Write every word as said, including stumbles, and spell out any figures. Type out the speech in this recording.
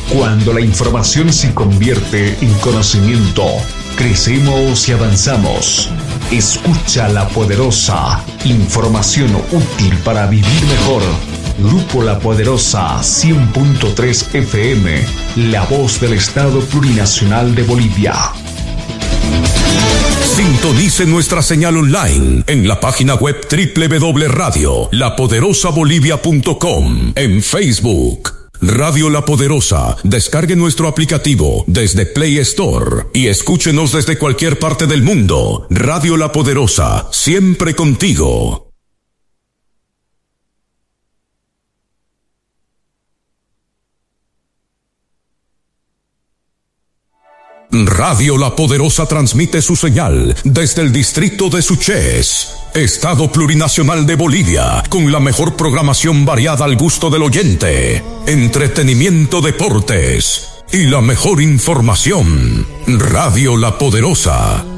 Cuando la información se convierte en conocimiento, crecemos y avanzamos. Escucha La Poderosa, información útil para vivir mejor. Grupo La Poderosa cien punto tres F M, la voz del Estado Plurinacional de Bolivia. Sintonice nuestra señal online en la página web doble u doble u doble u punto radio la poderosa bolivia punto com, en Facebook Radio La Poderosa. Descargue nuestro aplicativo desde Play Store y escúchenos desde cualquier parte del mundo. Radio La Poderosa, siempre contigo. Radio La Poderosa transmite su señal desde el distrito de Suchet, Estado Plurinacional de Bolivia, con la mejor programación variada al gusto del oyente, entretenimiento, deportes y la mejor información. Radio La Poderosa.